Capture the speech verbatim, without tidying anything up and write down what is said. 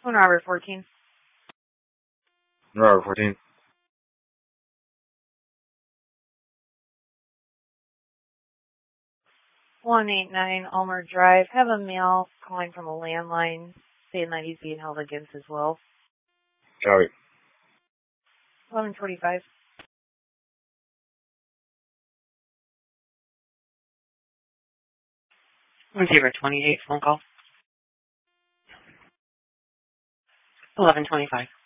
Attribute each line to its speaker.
Speaker 1: One Robert fourteen.
Speaker 2: Robert fourteen.
Speaker 1: one eight nine Ulmer Drive. Have a male calling from a landline saying that he's being held against his will.
Speaker 2: Copy.
Speaker 1: eleven twenty-five.
Speaker 3: Receiver twenty-eight, phone call. eleven twenty-five.